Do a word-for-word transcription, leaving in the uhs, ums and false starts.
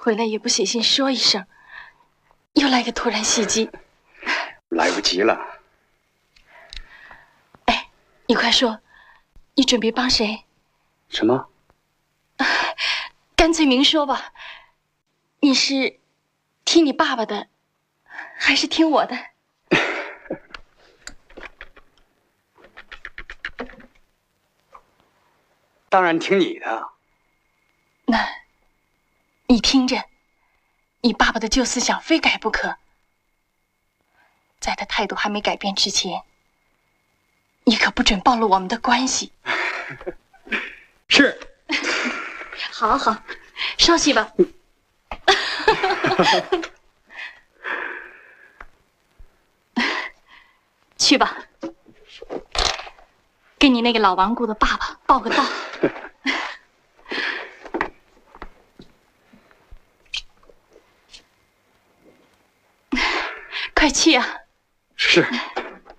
回来也不写信说一声，又来个突然袭击， 来不及了。 哎，你快说，你准备帮谁？ 什么？ 干脆明说吧，你是听你爸爸的，还是听我的？ 当然听你的。 那，你听着，你爸爸的旧思想非改不可。在他态度还没改变之前，你可不准暴露我们的关系。 是。 好好，稍息吧。去吧，给你那个老顽固的爸爸报个到。快去啊！ 是。